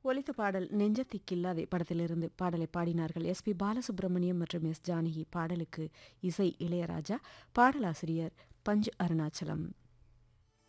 ஒலித்த பாடல் நெஞ்சத்திக்கில்லாதே படத்திலிருந்து பாடலை பாடினார்கள் எஸ் பி பாலசுப்ரமணியம் மற்றும் எஸ் ஜானகி. பாடலுக்கு இசை இளையராஜா, பாடலாசிரியர் பஞ்சு அருணாச்சலம்.